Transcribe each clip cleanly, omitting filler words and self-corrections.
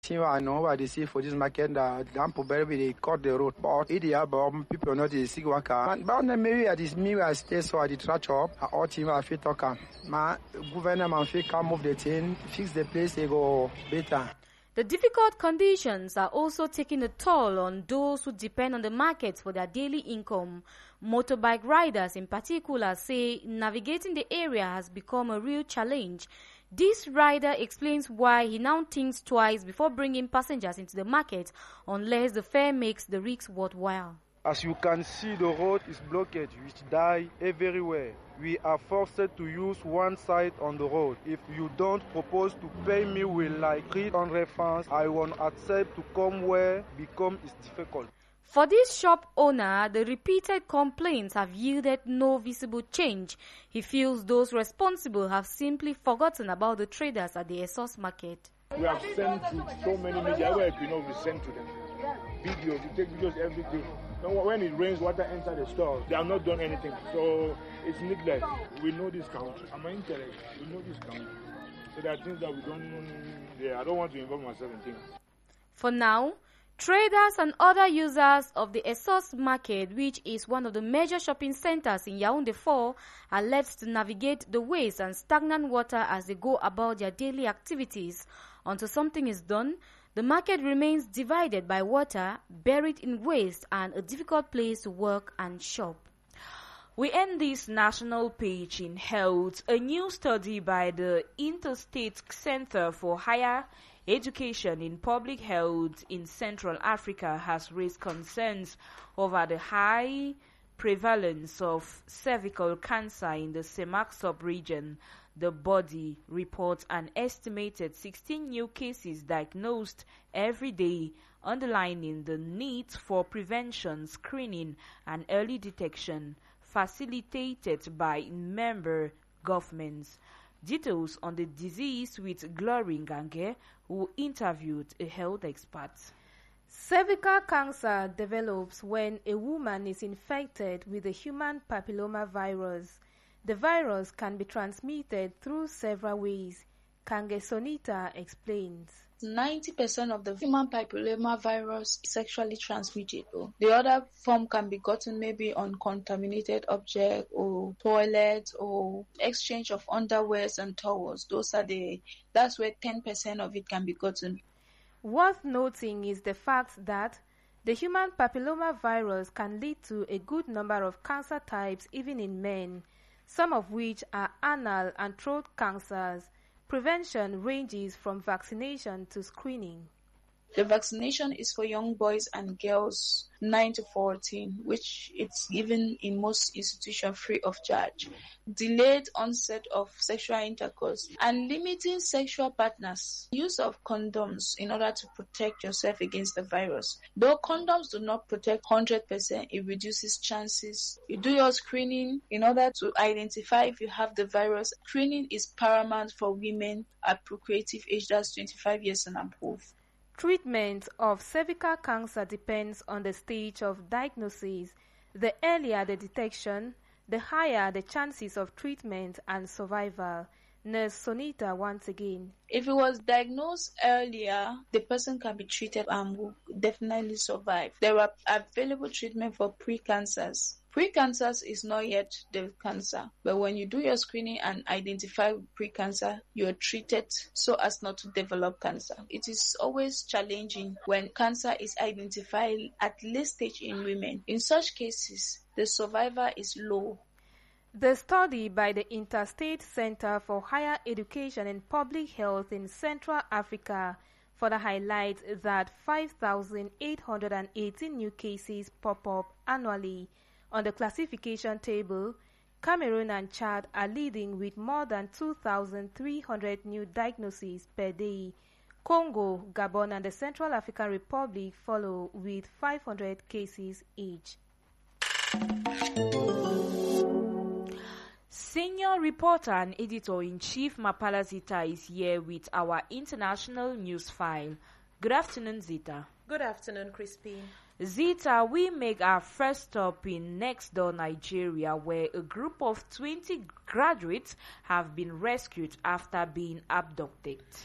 I know what they see for this market that they cut the road, but people not the sick worker. But maybe at this me I stay so at the track up, all team I fit talk. My government fit can move the thing, fix the place, they go better. The difficult conditions are also taking a toll on those who depend on the markets for their daily income. Motorbike riders in particular say navigating the area has become a real challenge. This rider explains why he now thinks twice before bringing passengers into the market unless the fare makes the risk worthwhile. As you can see, the road is blocked, which die everywhere. We are forced to use one side on the road. If you don't propose to pay me with like 300 francs, I won't accept to come where become is difficult. For this shop owner, the repeated complaints have yielded no visible change. He feels those responsible have simply forgotten about the traders at the Essos market. We have sent to so many media where we send to them. Videos, we take videos every day. When it rains, water enters the store. They have not done anything. So it's neglect. We know this country. I'm an intellect. We know this country. So there are things that we don't know. Yeah, I don't want to involve myself in things. For now, traders and other users of the Essos market, which is one of the major shopping centers in Yaoundé 4, are left to navigate the waste and stagnant water as they go about their daily activities. Until something is done, the market remains divided by water, buried in waste, and a difficult place to work and shop. We end this national page in health. A new study by the Interstate Center for Higher Education in Public Health in Central Africa has raised concerns over the high prevalence of cervical cancer in the Semak sub-region. The body reports an estimated 16 new cases diagnosed every day, underlining the need for prevention, screening, and early detection, facilitated by member governments. Details on the disease with Glory Ngange, who interviewed a health expert. Cervical cancer develops when a woman is infected with the human papilloma virus. The virus can be transmitted through several ways. Kange Sonita explains. 90% of the human papilloma virus is sexually transmittable. The other form can be gotten maybe on contaminated object or toilet or exchange of underwears and towels. That's where 10% of it can be gotten. Worth noting is the fact that the human papilloma virus can lead to a good number of cancer types even in men, some of which are anal and throat cancers. Prevention ranges from vaccination to screening. The vaccination is for young boys and girls 9 to 14, which it's given in most institutions free of charge. Delayed onset of sexual intercourse and limiting sexual partners. Use of condoms in order to protect yourself against the virus. Though condoms do not protect 100%, it reduces chances. You do your screening in order to identify if you have the virus. Screening is paramount for women at procreative age, that's 25 years and above. Treatment of cervical cancer depends on the stage of diagnosis. The earlier the detection, the higher the chances of treatment and survival. Nurse Sonita once again. If it was diagnosed earlier, the person can be treated and will definitely survive. There are available treatment for pre-cancers. Pre-cancers is not yet the cancer, but when you do your screening and identify pre-cancer, you are treated so as not to develop cancer. It is always challenging when cancer is identified at late stage in women. In such cases, the survival is low. The study by the Interstate Center for Higher Education and Public Health in Central Africa further highlights that 5,818 new cases pop up annually. On the classification table, Cameroon and Chad are leading with more than 2,300 new diagnoses per day. Congo, Gabon, and the Central African Republic follow with 500 cases each. Senior reporter and editor-in-chief Mapala Zita is here with our international news file. Good afternoon, Zita. Good afternoon, Crispin. Zita, we make our first stop in next door Nigeria, where a group of 20 graduates have been rescued after being abducted.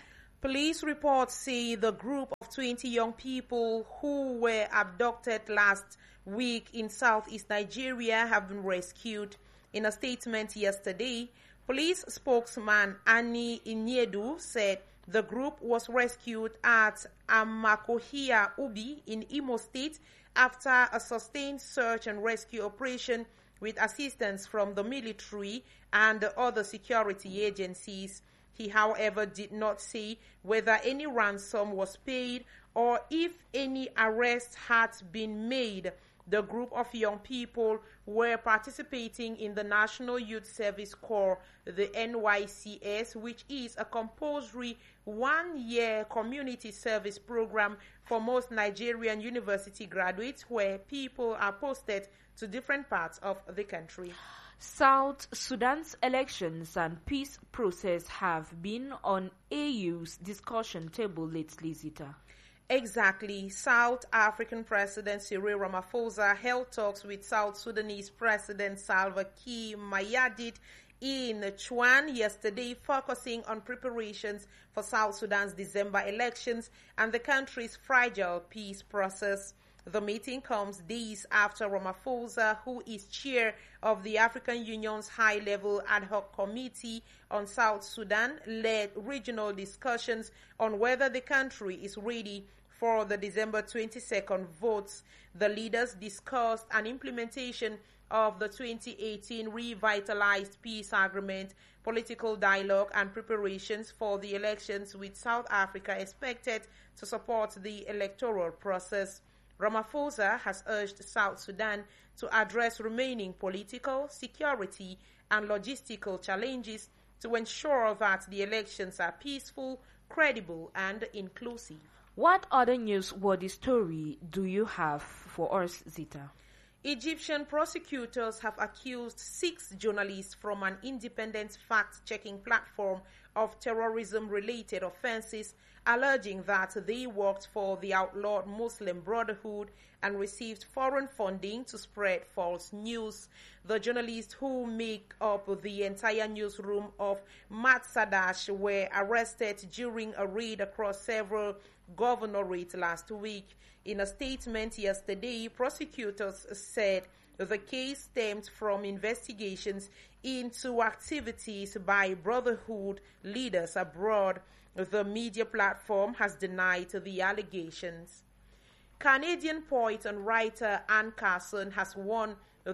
Police reports say the group of 20 young people who were abducted last week in southeast Nigeria have been rescued. In a statement yesterday, police spokesman Annie Iniedu said the group was rescued at Amakohia Ubi in Imo State after a sustained search and rescue operation with assistance from the military and other security agencies. He, however, did not say whether any ransom was paid or if any arrests had been made. The group of young people were participating in the National Youth Service Corps, the NYCS, which is a compulsory one-year community service program for most Nigerian university graduates, where people are posted to different parts of the country. South Sudan's elections and peace process have been on AU's discussion table lately, Zita. Exactly. South African President Cyril Ramaphosa held talks with South Sudanese President Salva Kiir Mayardit in Chuan yesterday, focusing on preparations for South Sudan's December elections and the country's fragile peace process. The meeting comes days after Ramaphosa, who is chair of the African Union's high-level ad hoc committee on South Sudan, led regional discussions on whether the country is ready for the December 22nd votes. The leaders discussed an implementation of the 2018 revitalized peace agreement, political dialogue, and preparations for the elections, with South Africa expected to support the electoral process. Ramaphosa has urged South Sudan to address remaining political, security, and logistical challenges to ensure that the elections are peaceful, credible, and inclusive. What other newsworthy story do you have for us, Zita? Egyptian prosecutors have accused 6 journalists from an independent fact-checking platform of terrorism-related offenses, alleging that they worked for the outlawed Muslim Brotherhood and received foreign funding to spread false news. The journalists, who make up the entire newsroom of Matsadash, were arrested during a raid across several governorates last week. In a statement yesterday, prosecutors said the case stemmed from investigations into activities by Brotherhood leaders abroad. The media platform has denied the allegations. Canadian poet and writer Anne Carson has won the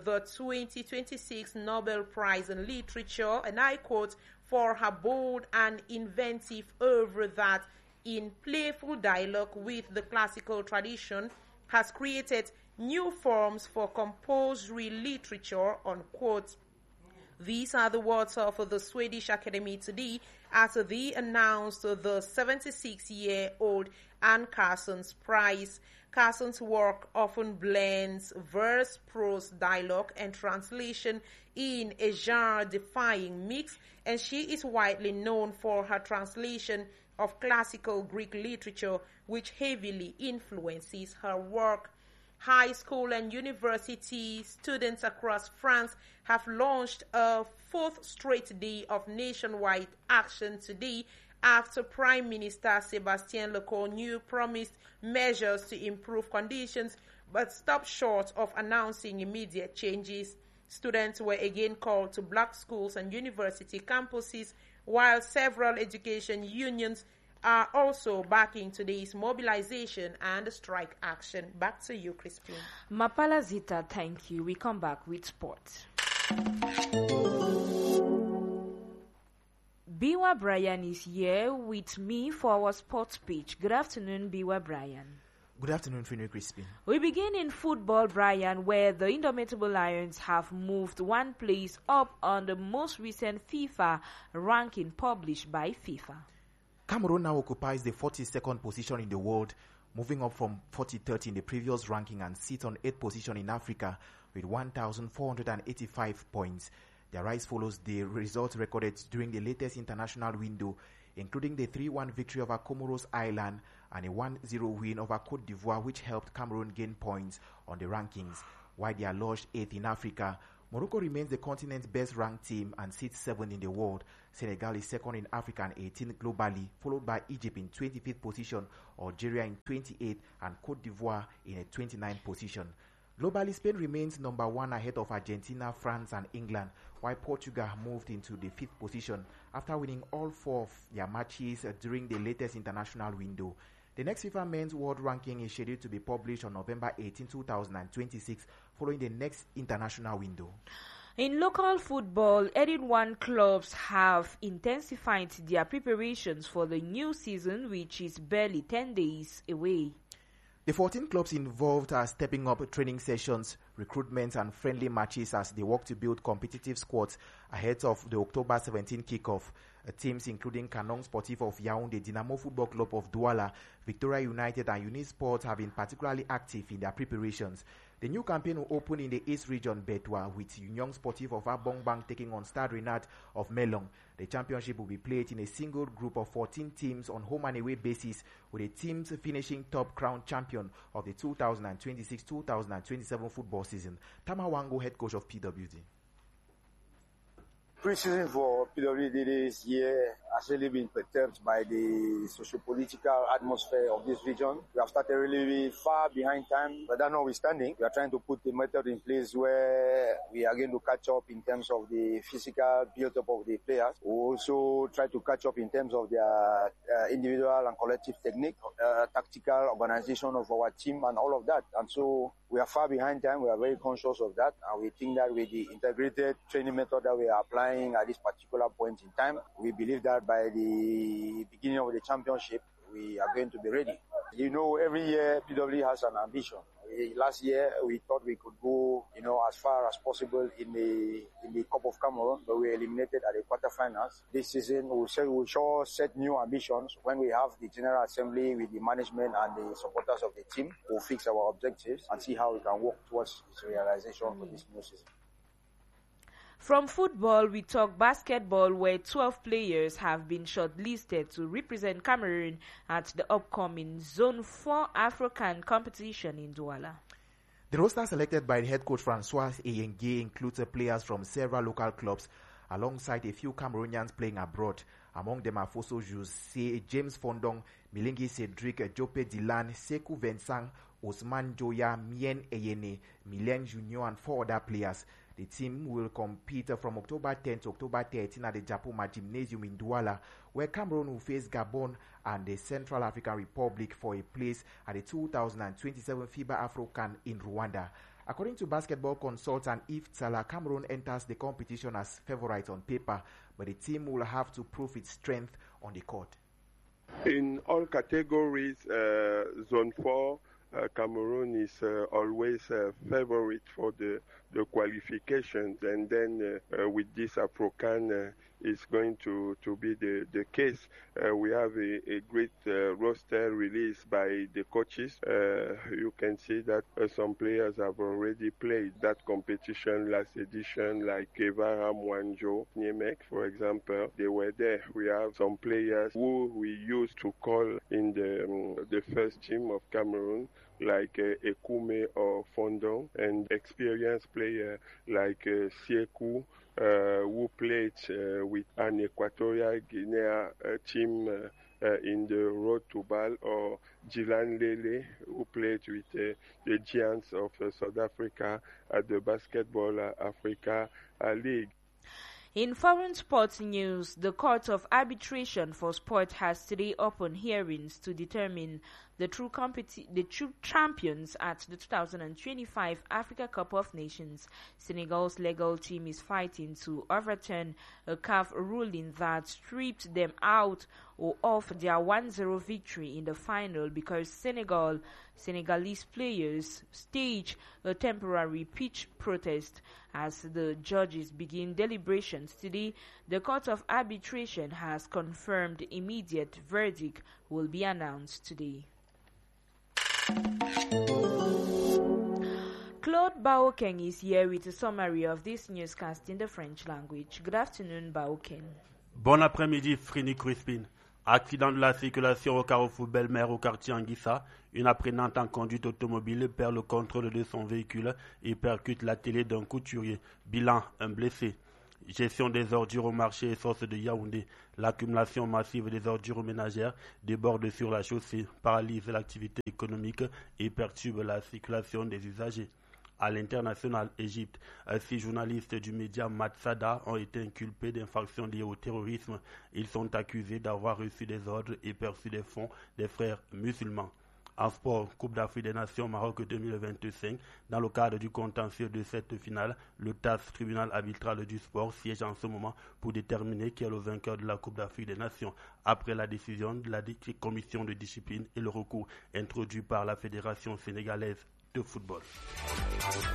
2026 Nobel Prize in Literature, and I quote, for her bold and inventive oeuvre that, in playful dialogue with the classical tradition, has created new forms for compulsory literature, unquote. These are the words of the Swedish Academy today as they announced the 76-year-old Anne Carson's Prize. Carson's work often blends verse, prose, dialogue, and translation in a genre-defying mix, and she is widely known for her translation of classical Greek literature, which heavily influences her work. High school and university students across France have launched a 4th straight day of nationwide action today after Prime Minister Sébastien Lecornu promised measures to improve conditions but stopped short of announcing immediate changes. Students were again called to black schools and university campuses, while several education unions are also backing today's mobilization and strike action. Back to you, Crispin. Mapala Zita, thank you. We come back with sports. Biwa Brian is here with me for our sports page. Good afternoon, Biwa Brian. Good afternoon, Finu Crispin. We begin in football, Brian, where the Indomitable Lions have moved one place up on the most recent FIFA ranking published by FIFA. Cameroon now occupies the 42nd position in the world, moving up from 43rd in the previous ranking, and sits on 8th position in Africa with 1,485 points. Their rise follows the results recorded during the latest international window, including the 3-1 victory over Comoros Island and a 1-0 win over Cote d'Ivoire, which helped Cameroon gain points on the rankings, while they are lodged 8th in Africa Morocco remains the continent's best-ranked team and sits 7th in the world. Senegal is second in Africa and 18th globally, followed by Egypt in 25th position, Algeria in 28th, and Cote d'Ivoire in a 29th position. Globally, Spain remains number 1 ahead of Argentina, France, and England, while Portugal moved into the 5th position after winning all 4 of their matches during the latest international window. The next FIFA Men's World Ranking is scheduled to be published on November 18, 2026, following the next international window. In local football, 81 clubs have intensified their preparations for the new season, which is barely 10 days away. The 14 clubs involved are stepping up training sessions, recruitment, and friendly matches as they work to build competitive squads ahead of the October 17 kickoff. Teams including Canon Sportif of Yaoundé, Dynamo Football Club of Douala, Victoria United, and Unisport have been particularly active in their preparations. The new campaign will open in the East Region, Betua, with Union Sportif of Abongbang taking on Stade Renard of Melong. The championship will be played in a single group of 14 teams on home and away basis, with the teams finishing top crown champion of the 2026-2027 football season. Tamawango, head coach of PWD. Pre-season for PWD this year has really been perturbed by the socio-political atmosphere of this region. We have started really far behind time, but that notwithstanding, we are trying to put a method in place where we are going to catch up in terms of the physical build-up of the players. We also try to catch up in terms of their individual and collective technique, tactical organization of our team and all of that. And so we are far behind time. We are very conscious of that. And we think that with the integrated training method that we are applying at this particular point in time, we believe that by the beginning of the championship, we are going to be ready. You know, every year PWD has an ambition. Last year we thought we could go, as far as possible in the Cup of Cameroon, but we were eliminated at the quarterfinals. This season we'll sure set new ambitions. When we have the General Assembly with the management and the supporters of the team, we'll fix our objectives and see how we can work towards its realization for this new season. From football, we talk basketball, where 12 players have been shortlisted to represent Cameroon at the upcoming Zone 4 African competition in Douala. The roster selected by the head coach Francois Eyenge includes players from several local clubs, alongside a few Cameroonians playing abroad. Among them are Fosso Jose, James Fondong, Milingi Cedric, Jope Dylan, Sekou Vincent, Osman Joya, Mien Eyene, Milen Junior, and 4 other players. The team will compete from October 10 to October 13 at the Japoma Gymnasium in Douala, where Cameroon will face Gabon and the Central African Republic for a place at the 2027 FIBA AfroCan in Rwanda. According to basketball consultant Yves Tsala, Cameroon enters the competition as favourites on paper, but the team will have to prove its strength on the court. In all categories, Zone 4, Cameroon is always a favorite for the qualifications, and then with this AfroCan is going to be the case. We have a great roster released by the coaches. You can see that some players have already played that competition last edition, like Abraham Wanjo, Niemek, for example. They were there. We have some players who we used to call in the first team of Cameroon, like Ekume or Fondong, and experienced player like Sekou, who played with an Equatorial Guinea team in the Road to Bal, or Jilan Lele, who played with the Giants of South Africa at the Basketball Africa League. In foreign sports news, the Court of Arbitration for Sport has today opened hearings to determine the true champions at the 2025 Africa Cup of Nations. Senegal's legal team is fighting to overturn a CAF ruling that stripped them out or off their 1-0 victory in the final because Senegalese players staged a temporary pitch protest. As the judges begin deliberations today, the Court of Arbitration has confirmed the immediate verdict will be announced today. Claude Baokeng is here with a summary of this newscast in the French language. Good afternoon, Baokeng. Bon après-midi, Frini Crispin. Accident de la circulation au carrefour Belle-Mère au quartier Anguissa. Une apprenante en conduite automobile perd le contrôle de son véhicule et percute la télé d'un couturier. Bilan, un blessé. Gestion des ordures au marché et source de Yaoundé. L'accumulation massive des ordures ménagères déborde sur la chaussée, paralyse l'activité économique et perturbe la circulation des usagers. À l'international, Égypte, 6 journalistes du média Matsada ont été inculpés d'infractions liées au terrorisme. Ils sont accusés d'avoir reçu des ordres et perçu des fonds des frères musulmans. En sport, Coupe d'Afrique des Nations Maroc 2025, dans le cadre du contentieux de cette finale, le TAS, tribunal arbitral du sport, siège en ce moment pour déterminer qui est le vainqueur de la Coupe d'Afrique des Nations, après la décision de la commission de discipline et le recours introduit par la Fédération sénégalaise de football.